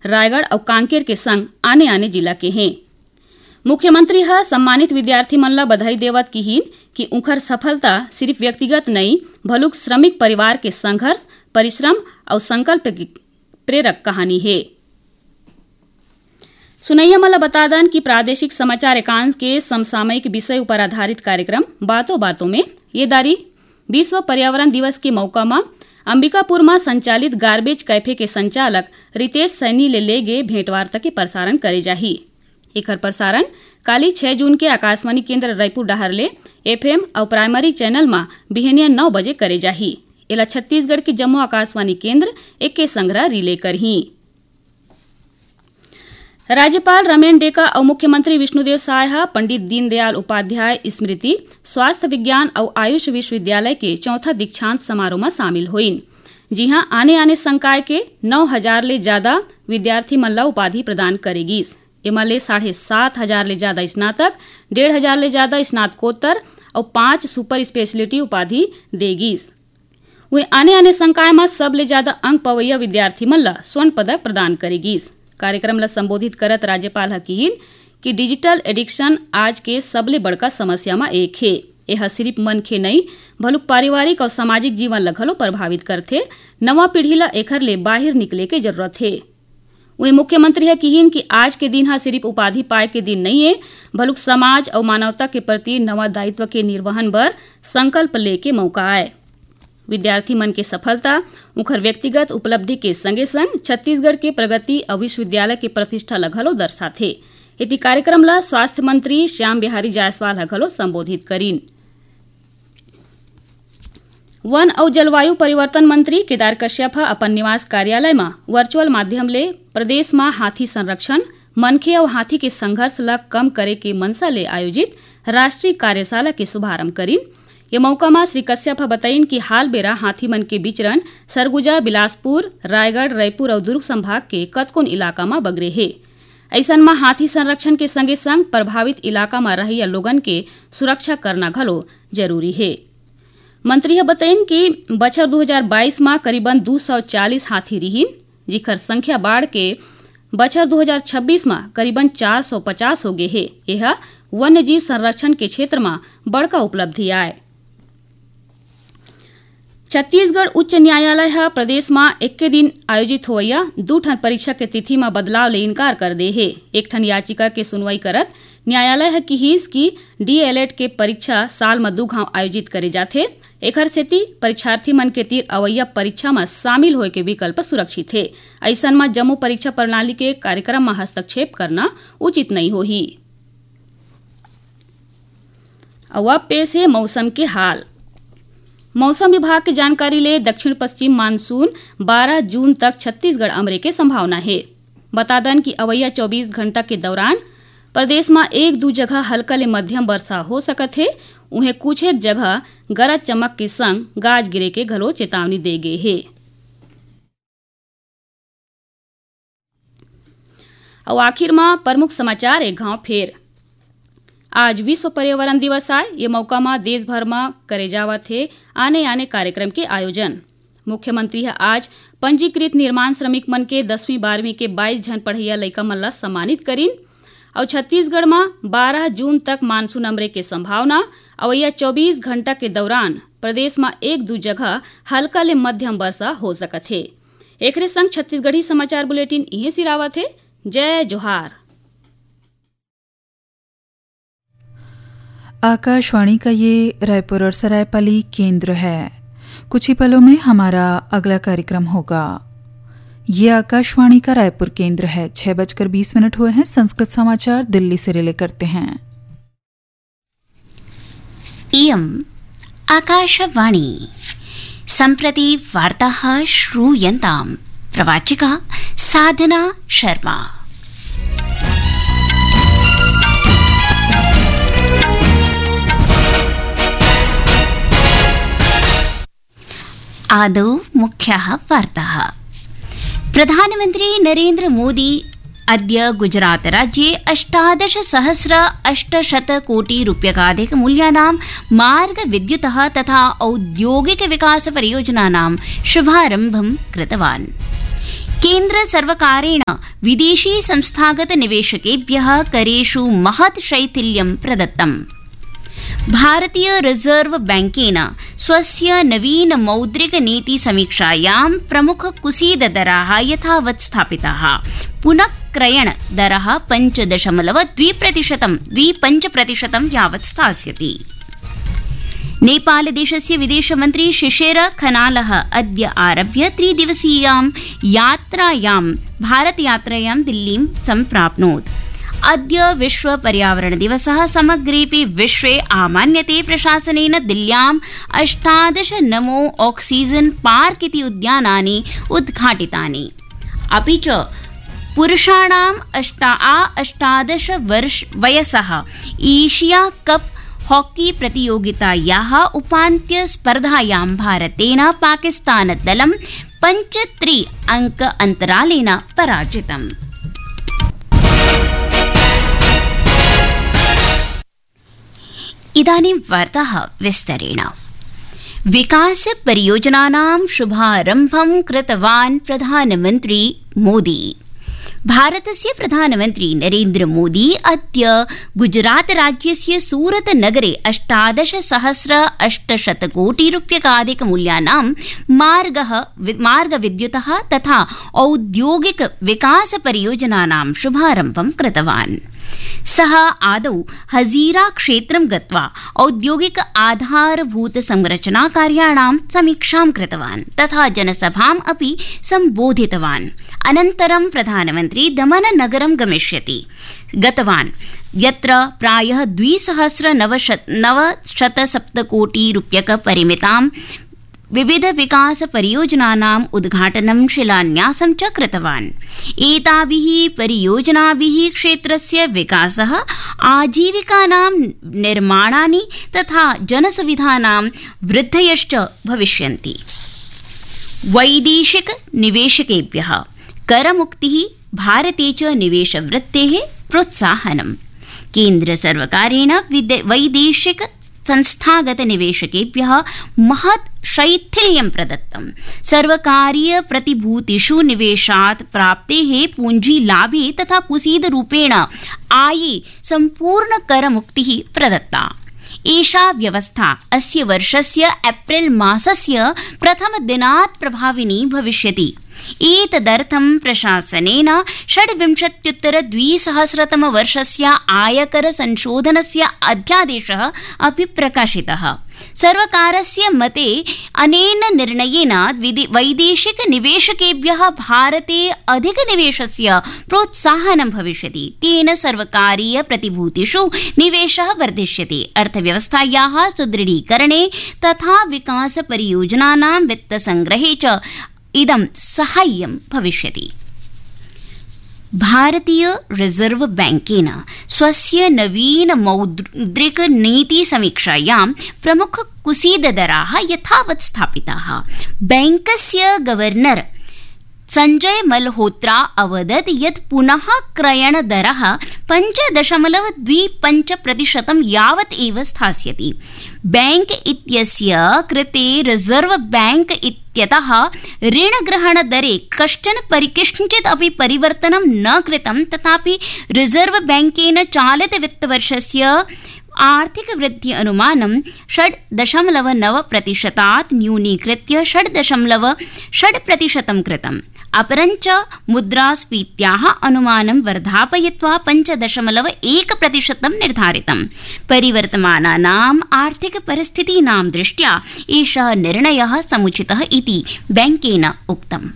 रायगढ़ और कांकेर के संग आने आने जिला के हैं। मुख्यमंत्री ह सम्मानित विद्यार्थी मन ला बधाई देवत की कि उनकर सफलता सिर्फ व्यक्तिगत नहीं भलुक श्रमिक परिवार के संघर्ष, परिश्रम और संकल्प की प्रेरक कहानी है। सुनैया मला बता दन कि प्रादेशिक समाचार एकांश के समसामयिक विषय पर आधारित कार्यक्रम बातों बातों में ये दारी विश्व पर्यावरण दिवस के मौका में अंबिकापुर में संचालित गार्बेज कैफे के संचालक रितेश सैनी ले गे भेंटवार्ता के प्रसारण करे जाही। एकर प्रसारण काली 6 जून के आकाशवाणी केंद्र रायपुर डहरले FM और प्राइमरी चैनल में बिहनिया 9 बजे करे जाही। एला छत्तीसगढ़ के जम्मू आकाशवाणी केंद्र एक के संग्रह रिले करही। राज्यपाल रमेन डेका और मुख्यमंत्री विष्णुदेव साय पंडित दीनदयाल उपाध्याय स्मृति स्वास्थ्य विज्ञान और आयुष विश्वविद्यालय के चौथा दीक्षांत समारोह में शामिल हुईन। जी हां, आने आने संकाय के 9,000 ले ज्यादा विद्यार्थी मन ला उपाधि प्रदान करेगी। इमले 7,500 ले ज्यादा स्नातक, 1,500 ले ज्यादा स्नातकोत्तर और 5 सुपर स्पेशलिटी उपाधि देगी। वे आने आने संकाय में सब ले ज्यादा अंक पवैया विद्यार्थी मन ला स्वर्ण पदक प्रदान करेगी। कार्यक्रम ला संबोधित करत राज्यपाल हकीन कि डिजिटल एडिक्शन आज के सबले बड़का समस्या में एक है। यह सिर्फ मन के नहीं भलुक पारिवारिक और सामाजिक जीवन ला घलो प्रभावित करथे। नवा पीढ़ी ला एखर ले बाहर निकले के जरूरत है। वही मुख्यमंत्री है कहिन कि आज के दिन सिर्फ उपाधि पाए के दिन नहीं है, भलुक समाज और मानवता के प्रति नवा दायित्व के निर्वहन बर संकल्प लेके मौका आए। विद्यार्थी मन के सफलता उनकर व्यक्तिगत उपलब्धि के संगे संग छत्तीसगढ़ के प्रगति और विश्वविद्यालय के प्रतिष्ठा ला घलो दर्शाथे। इति कार्यक्रम ला स्वास्थ्य मंत्री श्याम बिहारी जायसवाल हा घलो संबोधित करीन। वन और जलवायु परिवर्तन मंत्री केदार कश्यप अपन निवास कार्यालय में वर्चुअल माध्यम ले प्रदेश में हाथी संरक्षण, मनखे और हाथी के संघर्ष ला कम करे के मनसा ले आयोजित राष्ट्रीय कार्यशाला के शुभारंभ करीन। ये मौका में श्री कश्यप बताइन कि हाल बेरा हाथी मन के विचरण सरगुजा, बिलासपुर, रायगढ़, रायपुर और दुर्ग संभाग के कतकोन इलाका में बगरे है। ऐसन में हाथी संरक्षण के संगे संग प्रभावित इलाका में रहिया लोगन के सुरक्षा करना घलो जरूरी है। मंत्री बताइन कि बछर 2022 में करीबन 240 हाथी रहीन, जिकर संख्या बाढ़ के बछर 2026 में करीबन 450 हो गए है। यह वन्य जीव संरक्षण के क्षेत्र में बड़का उपलब्धि आए। छत्तीसगढ़ उच्च न्यायालय प्रदेश में एक के दिन आयोजित होइया 2 ठन परीक्षा के तिथि में बदलाव ले इनकार कर दे है। एक ठन याचिका के सुनवाई करत न्यायालय की DLED के परीक्षा साल में 2 घाव आयोजित करे जाथे। एकर सेती परीक्षार्थी मन के तीर अवैया परीक्षा में शामिल होए के विकल्प सुरक्षित है। ऐसन में जम्मू परीक्षा प्रणाली के कार्यक्रम में हस्तक्षेप करना उचित नहीं होही। अब पेश है मौसम के हाल। मौसम विभाग की जानकारी ले दक्षिण पश्चिम मानसून 12 जून तक छत्तीसगढ़ अमरे के संभावना है। बता दन कि अवैया 24 घंटा के दौरान प्रदेश में 1-2 जगह हल्का ले मध्यम वर्षा हो सकत है। उन्हें कुछ एक जगह गरज चमक के संग गाज गिरे के घलो चेतावनी दे गए है। और आखिर में प्रमुख समाचार एक गांव फेर। आज विश्व पर्यावरण दिवस आए। ये मौका में देश भर में करे जावत है आने आने कार्यक्रम के आयोजन। मुख्यमंत्री है आज पंजीकृत निर्माण श्रमिक मन के 10वीं 12वीं के 22 जन पढ़ैया लइका मन ला सम्मानित करीन। और छत्तीसगढ़ में 12 जून तक मानसून अमरे के संभावना। अवैया 24 घंटा के दौरान प्रदेश में 1-2 जगह हल्का ले मध्यम वर्षा हो सकत है। एकरे संग छत्तीसगढ़ी समाचार बुलेटिन इहे सिरावत है। जय जोहार। आकाशवाणी का ये रायपुर और सरायपाली केंद्र है। कुछ ही पलों में हमारा अगला कार्यक्रम होगा। ये आकाशवाणी का रायपुर केंद्र है। 6:20 हुए हैं। संस्कृत समाचार दिल्ली से रिले करते हैं। इयम् आकाशवाणी सम्प्रति वार्ताः श्रूयन्ताम्। प्रवाचिका साधना शर्मा। आदौ मुख्याः वार्ताः। प्रधानमन्त्री नरेन्द्र मोदी अद्य गुजरात राज्ये 18,800 कोटि रूप्यकाधिक मूल्यानां मार्ग विद्युतः तथा औद्योगिक विकास परियोजनानां शुभारम्भं कृतवान्। केन्द्रसर्वकारेण विदेशी संस्थागत निवेशकेभ्यः करेषु महत् शैथिल्यं प्रदत्तम्। भारतीय रिजर्व बैंकेन स्वस्य नवीन मौद्रिक नीति समीक्षायां प्रमुख कुसीददराः यथावत् स्थापिताः। पुनः क्रयण दरः 5.25% यावत् स्थास्यति। नेपालदेशस्य विदेशमन्त्री शिशिर खनालः अद्य आरभ्य 3 दिवसीयां भारतयात्रायां दिल्लीं सम्प्राप्नोत्। अद्य विश्व पर्यावरण दिवसः समग्रेऽपि विश्वे आमान्यते। प्रशासनेन दिल्ल्याम् 18 नमो ऑक्सीजन पार्क इति उद्यानानि उद्घाटितानि। अपि च पुरुषाणाम् 18 वर्ष वयसः एशिया कप हॉकी प्रतियोगितायाः उपान्त्य स्पर्धायां भारतेन पाकिस्तानदलं 5-3 अंक अन्तरालेन पराजितम्। इदानीं वार्ताः विस्तरेण। विकास परियोजनानां शुभारम्भं कृतवान् प्रधानमन्त्री मोदी। भारतस्य प्रधानमन्त्री नरेन्द्र मोदी अद्य गुजरात राज्यस्य सूरत नगरे 18,800 कोटि रूप्यकाधिक मूल्यानां मार्गविद्युतः तथा औद्योगिक विकास परियोजनानां शुभारम्भं कृतवान्। सः आदौ हजीरा क्षेत्रं गत्वा औद्योगिक आधारभूत संरचना कार्याणां समीक्षां कृतवान् तथा जनसभाम् अपि सम्बोधितवान्। अनन्तरं प्रधानमन्त्री दमननगरं गतवान् यत्र प्रायः 2,907 कोटि रूप्यक परिमितां विविध विकास परियोजनानाम् उद्घाटनं शिलान्यासं च कृतवान्। एताभिः परियोजनाभिः क्षेत्रस्य विकासः, आजीविकानां निर्माणानि तथा जनसुविधानां वृद्धयश्च भविष्यन्ति। वैदेशिक निवेशकेभ्यः करमुक्तिः, भारते च निवेशवृत्तेः प्रोत्साहनम्। केन्द्रसर्वकारेण वैदेशिक संस्थागत निवेशकेभ्यः महत् शैथिल्यं प्रदत्तम्। सर्वकारीय प्रतिभूतिषु निवेशात् प्राप्तेः पूंजीलाभे तथा कुसीदरूपेण आये सम्पूर्णकरमुक्तिः प्रदत्ता। एषा व्यवस्था अस्य वर्षस्य एप्रिल मासस्य प्रथमदिनात् प्रभाविनी भविष्यति। एतदर्थं प्रशासनेन 26-2000 वर्षस्य आयकर संशोधनस्य अध्यादेशः अपि प्रकाशितः। सर्वकारस्य मते अनेन निर्णयेन वैदेशिक निवेशकेभ्यः भारते अधिकनिवेशस्य प्रोत्साहनं भविष्यति। तेन सर्वकारीय प्रतिभूतिषु निवेशः वर्धिष्यति। अर्थव्यवस्थायाः सुदृढीकरणे तथा विकास परियोजनानां वित्तसंग्रहे च इदं साहाय्यं भविष्यति। भारतीय रिजर्व बैंकेन स्वस्य नवीन मौद्रिक नीति समीक्षायां प्रमुख कुसीददराः यथावत् स्थापिताः। बैंकस्य गवर्नर संजय मल्होत्रा अवदत् यत् पुनः क्रयण दरः 5.25% यावत् एव स्थास्यति। बैंक इत्यस्य कृते रिजर्व बैंक इत्यतः ऋणग्रहण दरे कश्चित् अपि परिवर्तनं न कृतं। तथापि रिजर्व बैंकेन चालित वित्तवर्षस्य आर्थिक वृद्धि अनुमानं 6.9% न्यूनीकृत्य 6.6% कृतम्। अपरञ्च मुद्रास्फीत्याः अनुमानं वर्धापयित्वा 5.1% निर्धारितम्। परिवर्तमानानाम् आर्थिक परिस्थितीनां दृष्ट्या एषः निर्णयः समुचितः इति बैंकेन उक्तम्।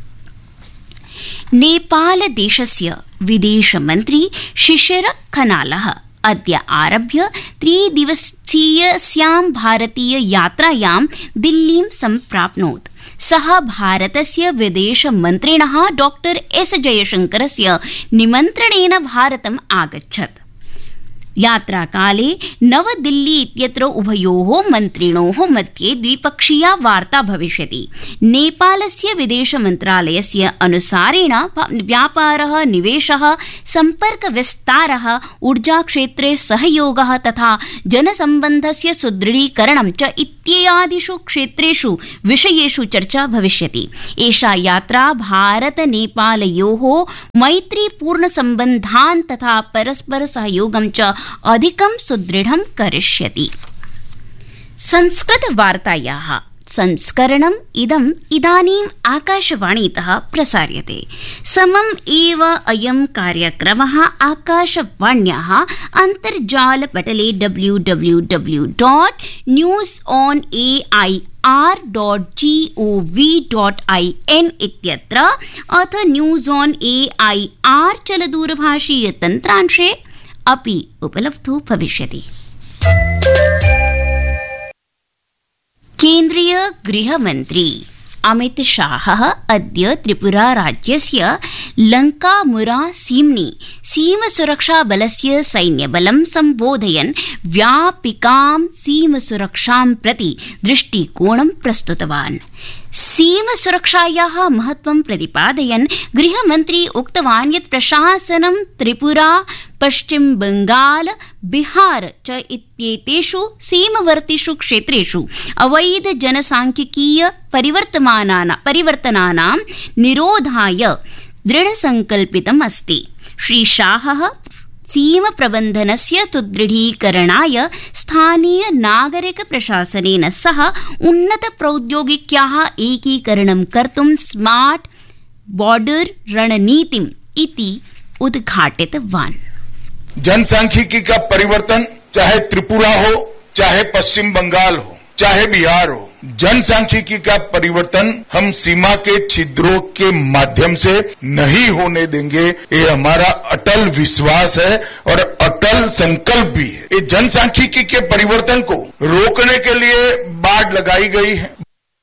नेपालदेशस्य विदेशमन्त्री शिशिर खनालः अद्य आरभ्य 3 दिवसीयस्यां भारतीय यात्रायां दिल्लीं सम्प्राप्नोत्। सः भारतस्य विदेशमन्त्रिणः डॉ. एस. जयशंकरस्य निमन्त्रणेन भारतम् आगच्छत्। यात्राकाले नवदिल्ली इत्यत्र उभयोः मन्त्रिणोः मध्ये द्विपक्षीया वार्ता भविष्यति। नेपालस्य विदेशमन्त्रालयस्य अनुसारेण व्यापारः, निवेशः, सम्पर्कविस्तारः, ऊर्जाक्षेत्रे सहयोगः तथा जनसम्बन्धस्य सुदृढीकरणं च इत्यादिषु क्षेत्रेषु विषयेषु चर्चा भविष्यति। एषा यात्रा भारत-नेपालयोः मैत्रीपूर्णसम्बन्धान् तथा परस्परसहयोगं च अधिकं सुदृढं करिष्यति। संस्कृतवार्तायाः संस्करणम् इदानीम् आकाशवाणीतः प्रसार्यते। समम् एव अयं कार्यक्रमः आकाशवाण्याः अन्तर्जालपटले www.newsonair.gov.in इत्यत्र अथ न्यूज़ ऑन AIR चलदूरभाषीय तन्त्रांशे अपि उपलब्धो भविष्यति। केन्द्रीय गृहमन्त्री अमित शाहः अद्य त्रिपुरा राज्यस्य लङ्कामुरा सीम्नि सीमसुरक्षाबलस्य सैन्यबलं सम्बोधयन् व्यापिकां सीमसुरक्षां प्रति दृष्टिकोणं प्रस्तुतवान्। सीमसुरक्षायाः महत्त्वं प्रतिपादयन् गृहमन्त्री उक्तवान् यत् प्रशासनं त्रिपुरा, पश्चिम बंगाल, बिहार च इत्येतेषु सीमवर्तिषु क्षेत्रेषु अवैध जनसांख्यिकीय परिवर्तनानां निरोधाय दृढसंकल्पितम् अस्ति। श्री शाहः सीम प्रबन्धनस्य सुदृढीकरणाय स्थानीय नागरिक प्रशासनेन सह उन्नत प्रौद्योगिक्याः एकीकरणं कर्तुं स्मार्ट बॉर्डर रणनीतिम् इति उद्घाटितवान्। जनसांख्यिकी का परिवर्तन चाहे त्रिपुरा हो, चाहे पश्चिम बंगाल हो, चाहे बिहार हो, जनसांख्यिकी का परिवर्तन हम सीमा के छिद्रों के माध्यम से नहीं होने देंगे। ये हमारा अटल विश्वास है और अटल संकल्प भी है। ये जनसांख्यिकी के परिवर्तन को रोकने के लिए बाड़ लगाई गई है।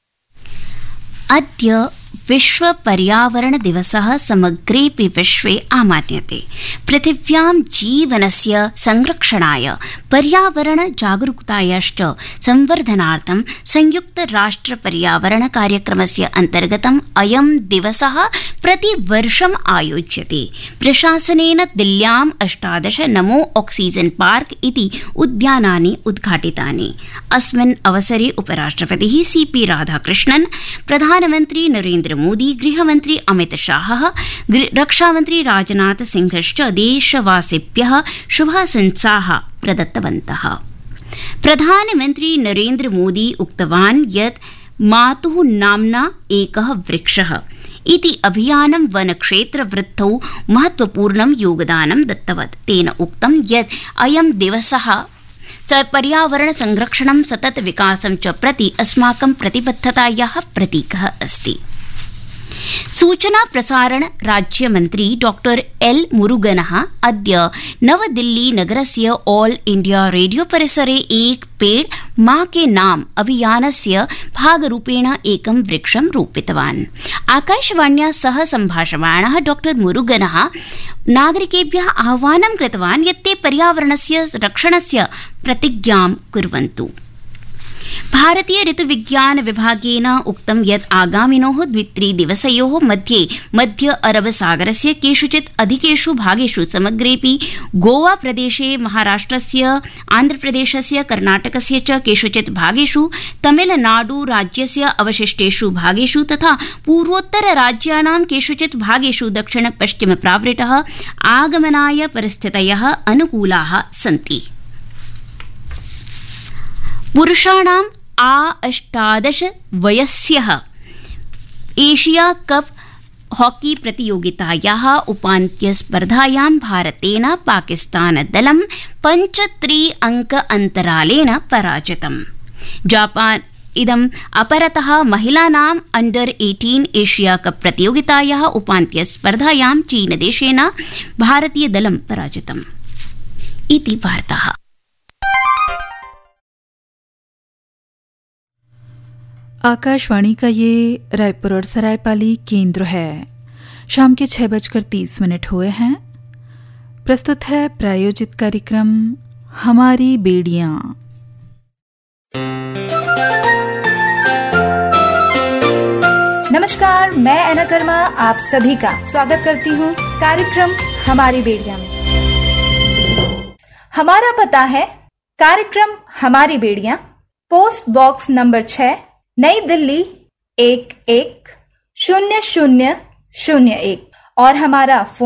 अद्य विश्व पर्यावरण दिवसः समग्रेऽपि विश्वे आमान्यते। पृथिव्यां जीवनस्य संरक्षणाय पर्यावरण जागरूकतायाश्च संवर्धनार्थं संयुक्त राष्ट्र पर्यावरण कार्यक्रमस्य अन्तर्गतम् अयं दिवसः प्रतिवर्षम् आयोज्यते। प्रशासनेन दिल्ल्याम् 18 नमो ऑक्सीजन पार्क इति उद्यानानि उद्घाटितानि। अस्मिन् अवसरे उपराष्ट्रपतिः CP राधाकृष्णन्, प्रधानमन्त्री नरेन्द्र मोदी, गृहमन्त्री अमित शाहः, रक्षामन्त्री राजनाथ सिंहश्च देशवासिभ्यः शुभाशंसाः प्रदत्तवन्तः। प्रधानमन्त्री नरेन्द्र मोदी उक्तवान् यत् मातुः नाम्ना एकः वृक्षः इति अभियानं वनक्षेत्रवृद्धौ महत्वपूर्णं योगदानं दत्तवत्। तेन उक्तं यत् अयं दिवसः पर्यावरण संरक्षणं, सतत विकासं च प्रति अस्माकं प्रतिबद्धतायाः प्रतीकः अस्ति। सूचना प्रसारण राज्यमन्त्री डॉक्टर L मुरुगनः अद्य नवदिल्ली नगरस्य ऑल इंडिया रेडियो परिसरे एक पेड़ मां के नाम अभियानस्य भागरूपेण एकं वृक्षं रोपितवान्। आकाशवाण्या सह सम्भाषमाणः डॉक्टर मुरुगनः नागरिकेभ्यः आह्वानं कृतवान् यत् ते पर्यावरणस्य रक्षणस्य प्रतिज्ञां कुर्वन्तु। भारतीय ऋतुविज्ञान विभागेन उक्तं यत् आगामिनोः 2-3 दिवसयोः मध्ये मध्य अरब सागरस्य केषुचित् अधिकेषु भागेषु समग्रेऽपि गोवा प्रदेशे, महाराष्ट्रस्य, आन्ध्रप्रदेशस्य, कर्णाटकस्य च केषुचित् भागेषु, तमिलनाडु राज्यस्य अवशिष्टेषु भागेषु तथा पूर्वोत्तर राज्यानां केषुचित् भागेषु दक्षिण पश्चिम प्रावृतः आगमनाय परिस्थितयः अनुकूलाः सन्ति। पुरुषाणां A18 वयस्यः एशिया कप हॉकी प्रतियोगितायाः उपान्त्यस्पर्धायां भारतेन पाकिस्तानदलं 5-3 अंक अन्तरालेन पराजितम्। जापान इदम् अपरतः महिलानाम् अंडर 18 एशिया कप प्रतियोगितायाः उपान्त्यस्पर्धायां चीनदेशेन भारतीयदलं पराजितम्। इति वार्ताः। आकाशवाणी का ये रायपुर और सरायपाली केंद्र है। शाम के 6:30 हुए हैं। प्रस्तुत है प्रायोजित कार्यक्रम हमारी बेड़ियां। नमस्कार, मैं ऐना कर्मा आप सभी का स्वागत करती हूँ कार्यक्रम हमारी बेड़ियां में। हमारा पता है कार्यक्रम हमारी बेड़ियां, पोस्ट बॉक्स नंबर 6, नई दिल्ली 110001 और हमारा